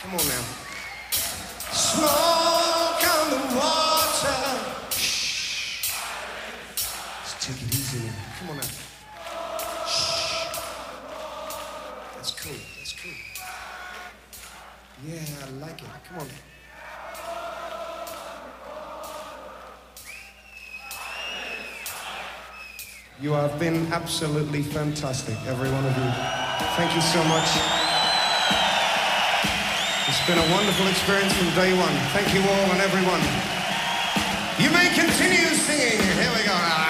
Come on now. Smoke on the water. Shh. Let's take it easy now. Come on now. Shh. That's cool. That's cool. Yeah, I like it. Come on. You have been absolutely fantastic, every one of you. Thank you so much. It's been a wonderful experience from day one. Thank you all and everyone. You may continue singing. Here we go.